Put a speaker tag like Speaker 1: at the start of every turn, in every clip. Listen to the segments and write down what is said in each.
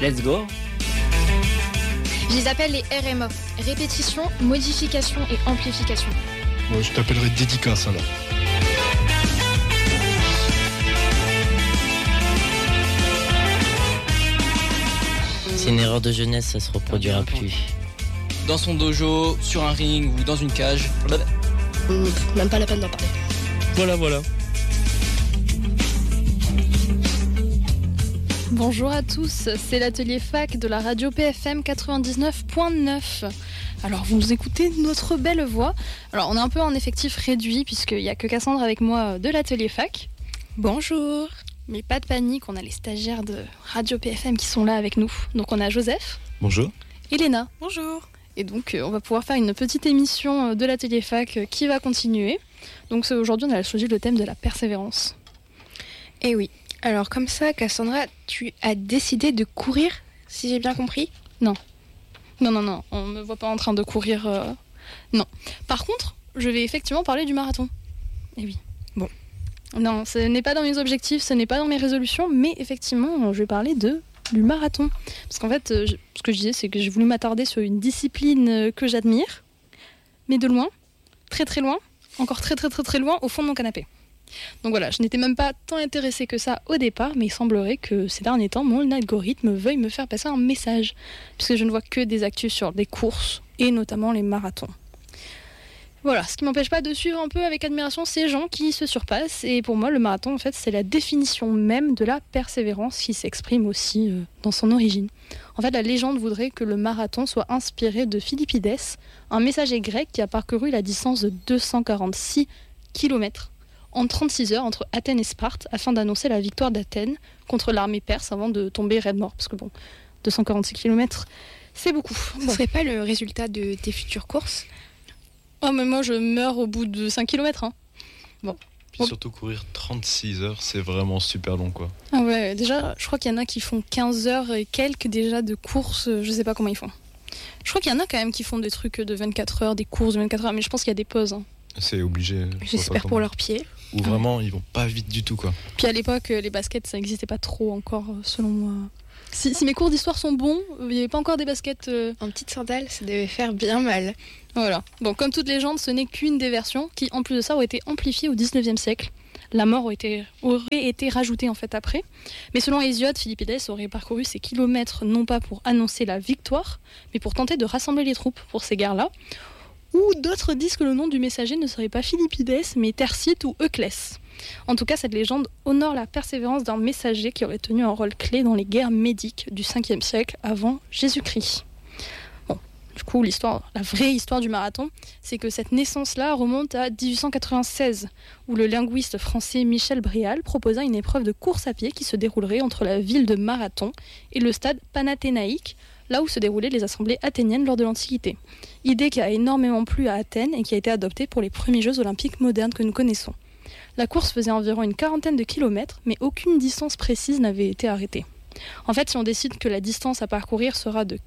Speaker 1: Let's go.
Speaker 2: Je les appelle les RMA. Répétition, modification et amplification.
Speaker 3: Ouais, je t'appellerai dédicace alors.
Speaker 4: C'est une erreur de jeunesse, ça se reproduira plus.
Speaker 1: Dans son dojo, sur un ring ou dans une cage.
Speaker 2: Même pas la peine d'en parler.
Speaker 3: Voilà.
Speaker 5: Bonjour à tous, c'est l'atelier fac de la radio PFM 99.9. Alors vous écoutez notre belle voix. Alors on est un peu en effectif réduit puisqu'il n'y a que Cassandre avec moi de l'atelier fac.
Speaker 2: Bonjour.
Speaker 5: Mais pas de panique, on a les stagiaires de radio PFM qui sont là avec nous. Donc on a Joseph.
Speaker 3: Bonjour.
Speaker 5: Et Léna.
Speaker 2: Bonjour.
Speaker 5: Et donc on va pouvoir faire une petite émission de l'atelier fac qui va continuer. Donc aujourd'hui on a choisi le thème de la persévérance.
Speaker 2: Eh oui. Alors comme ça, Cassandra, tu as décidé de courir, si j'ai bien compris ?
Speaker 5: Non, on ne me voit pas en train de courir. Non. Par contre, je vais effectivement parler du marathon. Eh oui.
Speaker 2: Bon.
Speaker 5: Non, ce n'est pas dans mes objectifs, ce n'est pas dans mes résolutions, mais effectivement, je vais parler du marathon. Parce qu'en fait, ce que je disais, c'est que j'ai voulu m'attarder sur une discipline que j'admire, mais de loin, très très loin, encore très très très très loin, au fond de mon canapé. Donc voilà, je n'étais même pas tant intéressée que ça au départ, mais il semblerait que ces derniers temps, mon algorithme veuille me faire passer un message, puisque je ne vois que des actus sur des courses, et notamment les marathons. Voilà, ce qui m'empêche pas de suivre un peu avec admiration ces gens qui se surpassent, et pour moi le marathon en fait c'est la définition même de la persévérance qui s'exprime aussi dans son origine. En fait la légende voudrait que le marathon soit inspiré de Philippides, un messager grec qui a parcouru la distance de 246 km en 36 heures entre Athènes et Sparte afin d'annoncer la victoire d'Athènes contre l'armée perse avant de tomber raide mort. Parce que 246 km, c'est beaucoup.
Speaker 2: Ce ne serait pas le résultat de tes futures courses ?
Speaker 5: Oh, mais moi je meurs au bout de 5 km.
Speaker 3: Puis surtout courir 36 heures, c'est vraiment super long quoi.
Speaker 5: Ah ouais, déjà, je crois qu'il y en a qui font 15 heures et quelques déjà de courses, je sais pas comment ils font. Je crois qu'il y en a quand même qui font des trucs de 24 heures, des courses de 24 heures, mais je pense qu'il y a des pauses.
Speaker 3: C'est obligé.
Speaker 2: J'espère pour leurs pieds.
Speaker 3: Ou vraiment, ils vont pas vite du tout quoi.
Speaker 5: Puis à l'époque, les baskets, ça n'existait pas trop encore, selon moi. Si mes cours d'histoire sont bons, il n'y avait pas encore des baskets...
Speaker 2: En petites sandales, ça devait faire bien mal.
Speaker 5: Voilà. Bon, comme toute légende, ce n'est qu'une des versions qui, en plus de ça, aurait été amplifiée au 19e siècle. La mort aurait été rajoutée en fait après. Mais selon Hésiode, Philippides aurait parcouru ces kilomètres non pas pour annoncer la victoire, mais pour tenter de rassembler les troupes pour ces guerres-là. Ou d'autres disent que le nom du messager ne serait pas Philippides, mais Thersites ou Euclès. En tout cas, cette légende honore la persévérance d'un messager qui aurait tenu un rôle clé dans les guerres médiques du 5e siècle avant Jésus-Christ. Bon, du coup, la vraie histoire du marathon, c'est que cette naissance-là remonte à 1896, où le linguiste français Michel Bréal proposa une épreuve de course à pied qui se déroulerait entre la ville de Marathon et le stade panathénaïque, là où se déroulaient les assemblées athéniennes lors de l'Antiquité. Idée qui a énormément plu à Athènes et qui a été adoptée pour les premiers Jeux olympiques modernes que nous connaissons. La course faisait environ une quarantaine de kilomètres, mais aucune distance précise n'avait été arrêtée. En fait, si on décide que la distance à parcourir sera de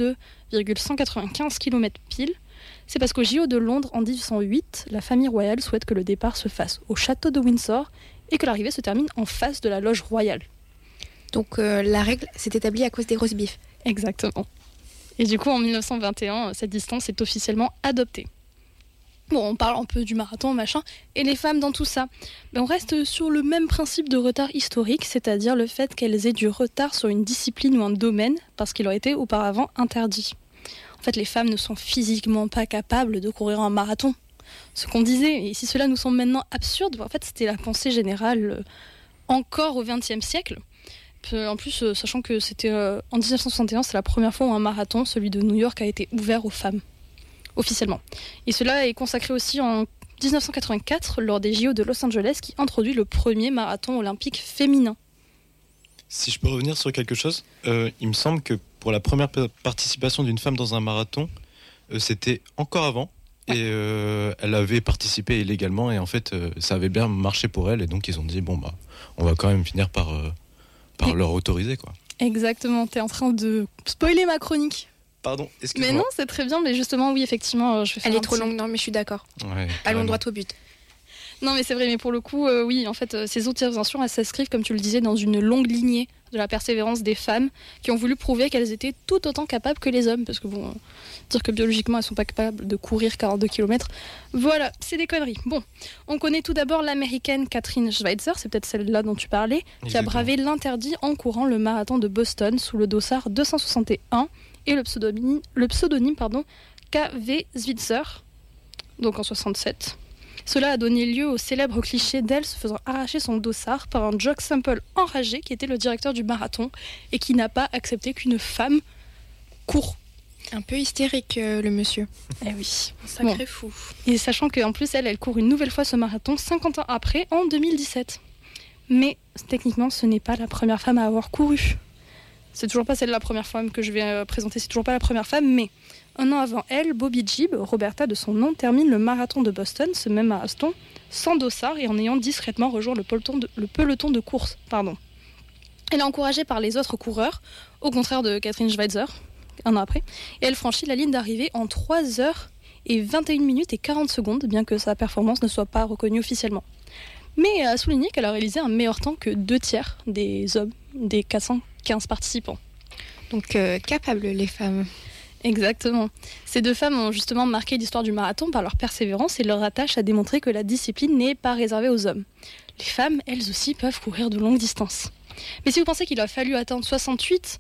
Speaker 5: 42,195 km pile, c'est parce qu'au JO de Londres en 1808, la famille royale souhaite que le départ se fasse au château de Windsor et que l'arrivée se termine en face de la loge royale.
Speaker 2: Donc la règle s'est établie à cause des roast beef.
Speaker 5: Exactement. Et du coup, en 1921, cette distance est officiellement adoptée. Bon, on parle un peu du marathon, machin, et les femmes dans tout ça. Mais on reste sur le même principe de retard historique, c'est-à-dire le fait qu'elles aient du retard sur une discipline ou un domaine, parce qu'il aurait été auparavant interdit. En fait, les femmes ne sont physiquement pas capables de courir un marathon. Ce qu'on disait, et si cela nous semble maintenant absurde, en fait, c'était la pensée générale encore au XXe siècle. En plus, sachant que c'était en 1961, c'est la première fois où un marathon, celui de New York, a été ouvert aux femmes, officiellement. Et cela est consacré aussi en 1984, lors des JO de Los Angeles, qui introduit le premier marathon olympique féminin.
Speaker 3: Si je peux revenir sur quelque chose, il me semble que pour la première participation d'une femme dans un marathon, c'était encore avant. Ouais. Et elle avait participé illégalement et en fait, ça avait bien marché pour elle. Et donc, ils ont dit, on va quand même finir par leur autoriser, quoi.
Speaker 5: Exactement, t'es en train de spoiler ma chronique.
Speaker 3: Pardon, excuse-moi.
Speaker 5: Mais non, c'est très bien, mais justement, oui, effectivement, je vais faire
Speaker 2: Elle est trop longue, non, mais je suis d'accord.
Speaker 3: Ouais,
Speaker 2: allons droit au but.
Speaker 5: Non, mais c'est vrai, mais pour le coup, oui, en fait, ces autorisations, elles s'inscrivent, comme tu le disais, dans une longue lignée de la persévérance des femmes qui ont voulu prouver qu'elles étaient tout autant capables que les hommes. Parce que bon, dire que biologiquement, elles sont pas capables de courir 42 km, voilà, c'est des conneries. Bon, on connaît tout d'abord l'américaine Katrin Schweitzer, c'est peut-être celle-là dont tu parlais, qui a bravé l'interdit en courant le marathon de Boston sous le dossard 261 et le pseudonyme KV Switzer, donc en 67. Cela a donné lieu au célèbre cliché d'elle se faisant arracher son dossard par un Jock Sample enragé qui était le directeur du marathon et qui n'a pas accepté qu'une femme court.
Speaker 2: Un peu hystérique, le monsieur.
Speaker 5: Eh oui.
Speaker 2: Sacré fou.
Speaker 5: Et sachant qu'en plus, elle court une nouvelle fois ce marathon 50 ans après, en 2017. Mais techniquement, ce n'est pas la première femme à avoir couru. C'est toujours pas celle de la première femme que je vais présenter, c'est toujours pas la première femme, mais un an avant elle, Bobby Gibb, Roberta de son nom, termine le marathon de Boston, ce même marathon, sans dossard et en ayant discrètement rejoint le peloton de course. Elle est encouragée par les autres coureurs, au contraire de Katrin Schweitzer, un an après, et elle franchit la ligne d'arrivée en 3 heures et 21 minutes et 40 secondes, bien que sa performance ne soit pas reconnue officiellement. Mais à souligner qu'elle a réalisé un meilleur temps que 2/3 des hommes, des 415 participants.
Speaker 2: Donc capables, les femmes.
Speaker 5: Exactement. Ces deux femmes ont justement marqué l'histoire du marathon par leur persévérance et leur attache à démontrer que la discipline n'est pas réservée aux hommes. Les femmes, elles aussi, peuvent courir de longues distances. Mais si vous pensez qu'il a fallu attendre 66,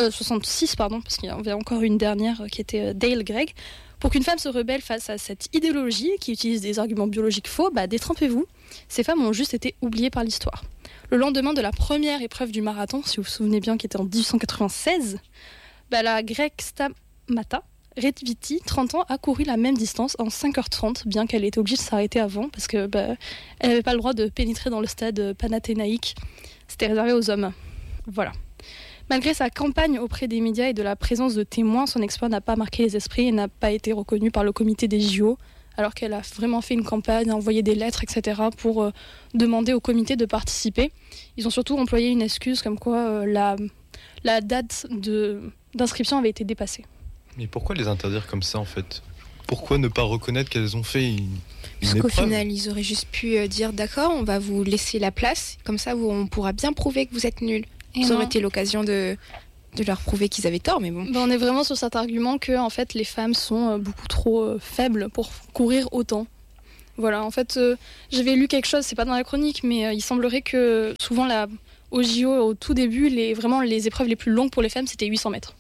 Speaker 5: parce qu'il y en avait encore une dernière qui était Dale Gregg, pour qu'une femme se rebelle face à cette idéologie qui utilise des arguments biologiques faux, détrompez-vous, ces femmes ont juste été oubliées par l'histoire. Le lendemain de la première épreuve du marathon, si vous vous souvenez bien, qui était en 1896, la grecque Stamata Retviti, 30 ans, a couru la même distance en 5h30, bien qu'elle était obligée de s'arrêter avant, parce qu'elle n'avait pas le droit de pénétrer dans le stade panathénaïque. C'était réservé aux hommes. Voilà. Malgré sa campagne auprès des médias et de la présence de témoins, son exploit n'a pas marqué les esprits et n'a pas été reconnu par le comité des JO, alors qu'elle a vraiment fait une campagne, envoyé des lettres, etc. pour demander au comité de participer. Ils ont surtout employé une excuse comme quoi la date d'inscription avait été dépassée.
Speaker 3: Mais pourquoi les interdire comme ça en fait ? Pourquoi ne pas reconnaître qu'elles ont fait une
Speaker 2: Parce qu'au
Speaker 3: épreuve ?
Speaker 2: final, ils auraient juste pu dire d'accord, on va vous laisser la place, comme ça on pourra bien prouver que vous êtes nuls. Ça aurait été l'occasion de leur prouver qu'ils avaient tort, mais bon.
Speaker 5: On est vraiment sur cet argument que en fait, les femmes sont beaucoup trop faibles pour courir autant. Voilà, en fait, j'avais lu quelque chose, c'est pas dans la chronique, mais il semblerait que souvent au JO, au tout début, les épreuves les plus longues pour les femmes, c'était 800 mètres.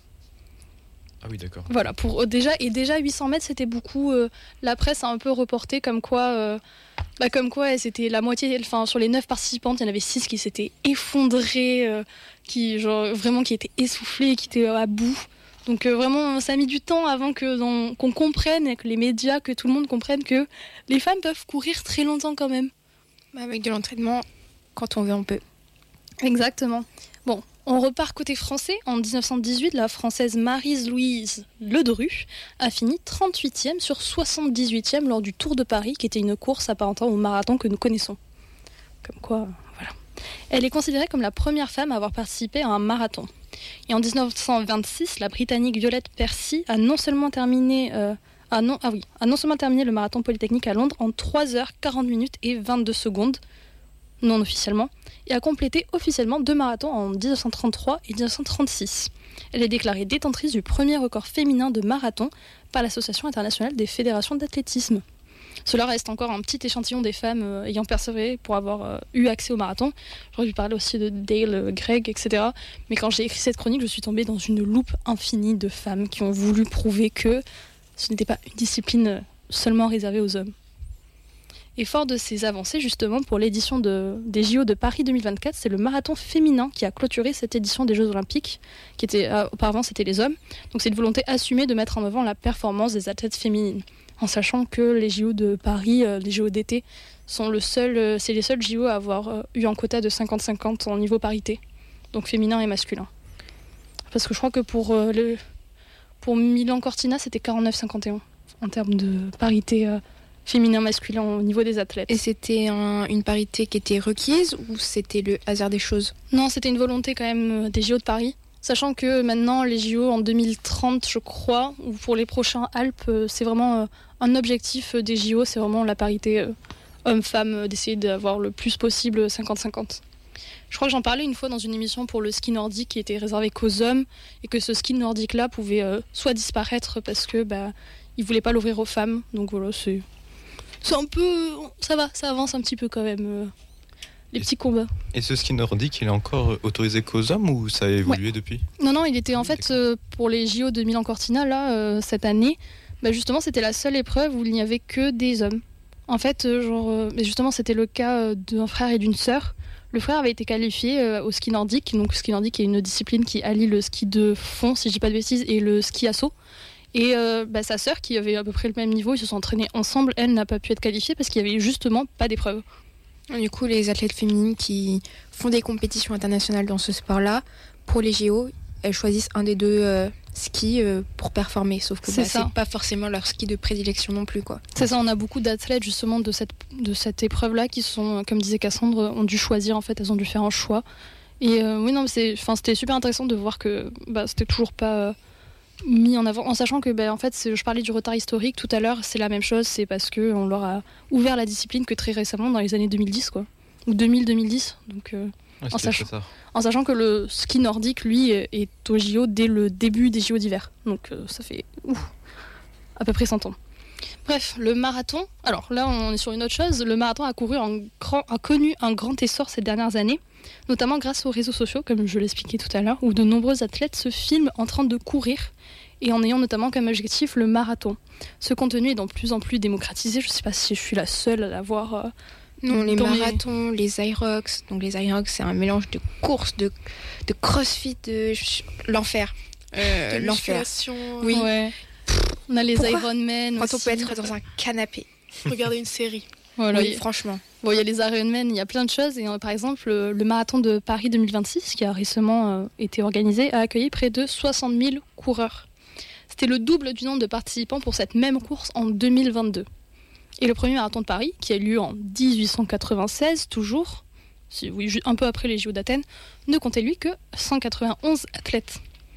Speaker 3: Ah oui, d'accord.
Speaker 5: Voilà, déjà 800 mètres, c'était beaucoup. La presse a un peu reporté comme quoi c'était la moitié. Enfin, sur les 9 participantes, il y en avait 6 qui s'étaient effondrées, qui étaient essoufflées, qui étaient à bout. Donc vraiment, ça a mis du temps avant qu'on comprenne, et que les médias, que tout le monde comprenne que les femmes peuvent courir très longtemps quand même.
Speaker 2: Avec de l'entraînement, quand on veut, on peut.
Speaker 5: Exactement. Bon, on repart côté français. En 1918, la Française Maryse-Louise Ledru a fini 38e sur 78e lors du Tour de Paris, qui était une course apparentant au marathon que nous connaissons. Comme quoi, voilà. Elle est considérée comme la première femme à avoir participé à un marathon. Et en 1926, la Britannique Violette Percy a non seulement terminé le marathon polytechnique à Londres en 3h40 minutes et 22 secondes, non officiellement, et a complété officiellement 2 marathons en 1933 et 1936. Elle est déclarée détentrice du premier record féminin de marathon par l'Association internationale des fédérations d'athlétisme. Cela reste encore un petit échantillon des femmes ayant persévéré pour avoir eu accès au marathon. J'aurais dû parler aussi de Dale Gregg, etc. Mais quand j'ai écrit cette chronique, je suis tombée dans une loupe infinie de femmes qui ont voulu prouver que ce n'était pas une discipline seulement réservée aux hommes. Et fort de ces avancées, justement, pour l'édition des JO de Paris 2024, c'est le marathon féminin qui a clôturé cette édition des Jeux Olympiques, qui était auparavant c'était les hommes. Donc c'est une volonté assumée de mettre en avant la performance des athlètes féminines, en sachant que les JO de Paris, les JO d'été, c'est les seuls JO à avoir eu un quota de 50-50 en niveau parité, donc féminin et masculin. Parce que je crois que pour Milan-Cortina, c'était 49-51 en termes de parité féminin-masculin au niveau des athlètes.
Speaker 2: Et c'était une parité qui était requise ou c'était le hasard des choses ?
Speaker 5: Non, c'était une volonté quand même des JO de Paris. Sachant que maintenant, les JO en 2030, je crois, ou pour les prochains Alpes, c'est vraiment un objectif des JO, c'est vraiment la parité hommes-femmes, d'essayer d'avoir le plus possible 50-50. Je crois que j'en parlais une fois dans une émission pour le ski nordique qui était réservé qu'aux hommes et que ce ski nordique-là pouvait soit disparaître parce que ils voulaient pas l'ouvrir aux femmes. Donc voilà, c'est un peu, ça va, ça avance un petit peu quand même. Les petits combats.
Speaker 3: Et ce ski nordique, il est encore autorisé qu'aux hommes ou ça a évolué depuis ?
Speaker 5: Non, il était en fait pour les JO de Milan-Cortina là cette année. Justement, c'était la seule épreuve où il n'y avait que des hommes. En fait, mais justement, c'était le cas d'un frère et d'une sœur. Le frère avait été qualifié au ski nordique. Donc, le ski nordique est une discipline qui allie le ski de fond, si je dis pas de bêtises, et le ski à saut. Et sa sœur, qui avait à peu près le même niveau, ils se sont entraînés ensemble. Elle n'a pas pu être qualifiée parce qu'il y avait justement pas d'épreuve.
Speaker 2: Du coup, les athlètes féminines qui font des compétitions internationales dans ce sport-là, pour les JO, elles choisissent un des deux skis pour performer. Sauf que c'est pas forcément leur ski de prédilection non plus, quoi. C'est ça,
Speaker 5: on a beaucoup d'athlètes justement de cette épreuve-là qui sont, comme disait Cassandre, ont dû choisir, en fait, elles ont dû faire un choix. Et c'était super intéressant de voir que c'était toujours pas mis en avant, en sachant que en fait, je parlais du retard historique tout à l'heure, c'est la même chose, c'est parce qu'on leur a ouvert la discipline que très récemment, dans les années 2010, quoi. Ou 2000-2010. Donc, en sachant que le ski nordique, lui, est au JO dès le début des JO d'hiver. Donc ça fait à peu près 100 ans. Bref, le marathon, alors là on est sur une autre chose, le marathon a connu un grand essor ces dernières années, notamment grâce aux réseaux sociaux, comme je l'expliquais tout à l'heure, où de nombreux athlètes se filment en train de courir, et en ayant notamment comme objectif le marathon. Ce contenu est de plus en plus démocratisé, je ne sais pas si je suis la seule à l'avoir...
Speaker 2: Non, les marathons, les Irox. Donc les Irox, c'est un mélange de course, de crossfit, de l'enfer. L'enfer.
Speaker 5: Oui. Ouais. On a les Ironman.
Speaker 2: Quand on peut être dans un canapé,
Speaker 6: regarder une série.
Speaker 2: Voilà, oui, franchement.
Speaker 5: Bon, il y a les Ironman, il y a plein de choses. Et par exemple, le marathon de Paris 2026, qui a récemment été organisé, a accueilli près de 60 000 coureurs. C'était le double du nombre de participants pour cette même course en 2022. Et le premier marathon de Paris, qui a eu lieu en 1896, toujours, un peu après les JO d'Athènes, ne comptait lui que 191 athlètes.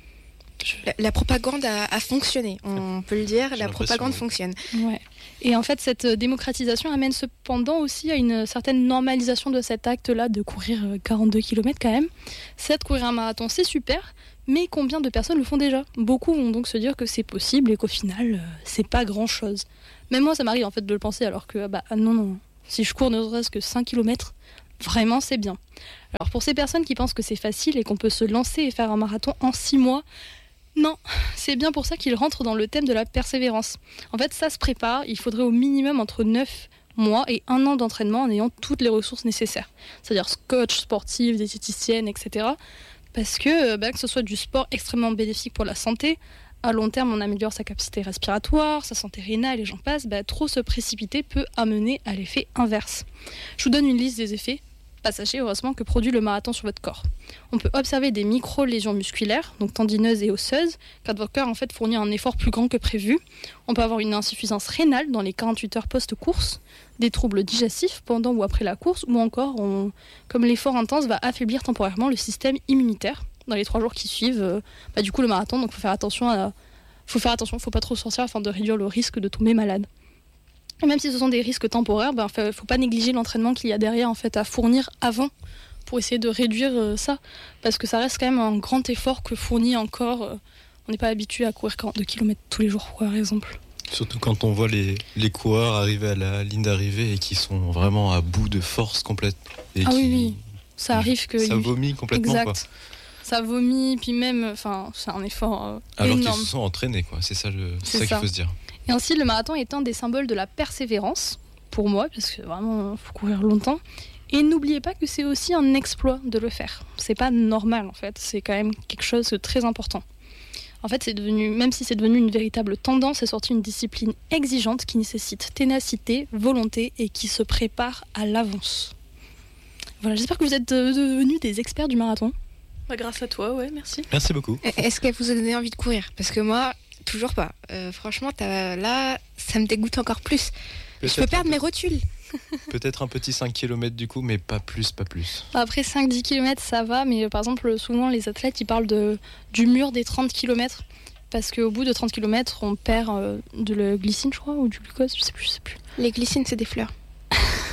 Speaker 2: La propagande a fonctionné, on peut le dire, la propagande fonctionne.
Speaker 5: Ouais. Et en fait, cette démocratisation amène cependant aussi à une certaine normalisation de cet acte-là de courir 42 km quand même. Certes, courir un marathon, c'est super, mais combien de personnes le font déjà ? Beaucoup vont donc se dire que c'est possible et qu'au final, c'est pas grand-chose. Même moi, ça m'arrive en fait de le penser, alors que non, si je cours ne serait-ce que 5 km, vraiment c'est bien. Alors pour ces personnes qui pensent que c'est facile et qu'on peut se lancer et faire un marathon en 6 mois, non, c'est bien pour ça qu'ils rentrent dans le thème de la persévérance. En fait, ça se prépare, il faudrait au minimum entre 9 mois et 1 an d'entraînement en ayant toutes les ressources nécessaires. C'est-à-dire coach sportif, diététicienne, etc. Parce que ce soit du sport extrêmement bénéfique pour la santé, à long terme, on améliore sa capacité respiratoire, sa santé rénale et j'en passe, trop se précipiter peut amener à l'effet inverse. Je vous donne une liste des effets passagers, heureusement, que produit le marathon sur votre corps. On peut observer des micro-lésions musculaires, donc tendineuses et osseuses, quand votre corps en fait fournit un effort plus grand que prévu. On peut avoir une insuffisance rénale dans les 48 heures post-course, des troubles digestifs pendant ou après la course, ou encore, comme l'effort intense va affaiblir temporairement le système immunitaire dans les 3 jours qui suivent du coup le marathon, donc faut faire attention, faut pas trop sortir afin de réduire le risque de tomber malade. Et même si ce sont des risques temporaires, faut pas négliger l'entraînement qu'il y a derrière en fait à fournir avant pour essayer de réduire ça, parce que ça reste quand même un grand effort que fournit encore. On n'est pas habitué à courir 42 km tous les jours, par exemple.
Speaker 3: Surtout quand on voit les coureurs arriver à la ligne d'arrivée et qui sont vraiment à bout de force complète. Et
Speaker 5: oui, ça arrive que...
Speaker 3: Ça vomit complètement,
Speaker 5: exact.
Speaker 3: Quoi.
Speaker 5: Ça vomit, puis même, c'est un effort
Speaker 3: alors
Speaker 5: énorme.
Speaker 3: qu'ils se sont entraînés, quoi. C'est ça qu'il faut se dire.
Speaker 5: Et ainsi, le marathon est un des symboles de la persévérance, pour moi, parce que vraiment, il faut courir longtemps. Et n'oubliez pas que c'est aussi un exploit de le faire. C'est pas normal, en fait. C'est quand même quelque chose de très important. En fait, même si c'est devenu une véritable tendance, c'est sorti une discipline exigeante qui nécessite ténacité, volonté et qui se prépare à l'avance. Voilà, j'espère que vous êtes devenus des experts du marathon.
Speaker 6: Grâce à toi, ouais, merci.
Speaker 3: Merci beaucoup.
Speaker 2: Est-ce qu'elle vous a donné envie de courir ? Parce que moi, toujours pas. Franchement, là, ça me dégoûte encore plus. Je peux perdre mes rotules.
Speaker 3: Peut-être un petit 5 km du coup, mais pas plus.
Speaker 5: Après 5-10 km, ça va, mais par exemple, souvent les athlètes, ils parlent du mur des 30 km. Parce qu'au bout de 30 km, on perd de la glycine, je crois, ou du glucose, je sais plus.
Speaker 2: Les glycines, c'est des fleurs.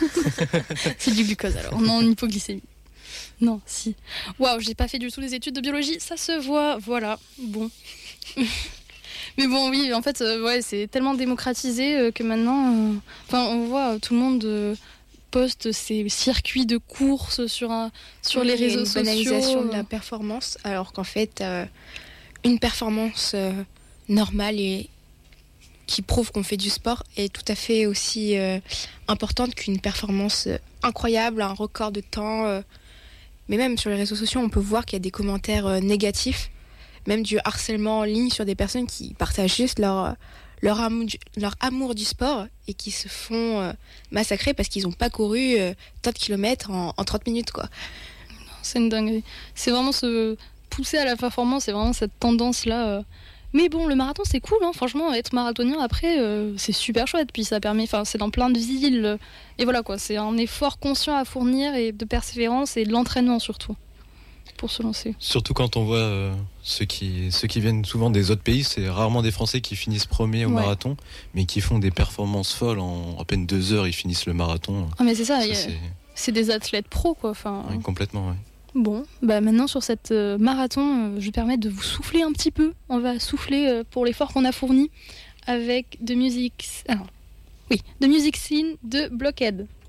Speaker 5: C'est du glucose alors, non, hypoglycémie. Non, si. Waouh, j'ai pas fait du tout des études de biologie, ça se voit, voilà, bon. Mais bon, oui, en fait, c'est tellement démocratisé que maintenant, on voit tout le monde poste ses circuits de course sur les réseaux sociaux.
Speaker 2: Une banalisation de la performance, alors qu'en fait, une performance normale et qui prouve qu'on fait du sport est tout à fait aussi importante qu'une performance incroyable, un record de temps. Mais même sur les réseaux sociaux, on peut voir qu'il y a des commentaires négatifs, même du harcèlement en ligne sur des personnes qui partagent juste leur amour du sport et qui se font massacrer parce qu'ils n'ont pas couru tant de kilomètres en 30 minutes, quoi.
Speaker 5: C'est une dinguerie. C'est vraiment se pousser à la performance, c'est vraiment cette tendance-là. Mais bon, le marathon, c'est cool, hein. Franchement, être marathonien, après, c'est super chouette. Puis ça permet, c'est dans plein de villes. Et voilà, quoi, c'est un effort conscient à fournir et de persévérance et de l'entraînement, surtout, pour se lancer.
Speaker 3: Surtout quand on voit ceux qui viennent souvent des autres pays, c'est rarement des Français qui finissent premiers au marathon, mais qui font des performances folles. En à peine 2 heures, ils finissent le marathon.
Speaker 5: Ah, mais c'est ça, c'est des athlètes pros, quoi.
Speaker 3: Oui, complètement, oui.
Speaker 5: Bon, maintenant sur cette marathon, je vais permettre de vous souffler un petit peu. On va souffler pour l'effort qu'on a fourni avec The Music Scene de Blockhead.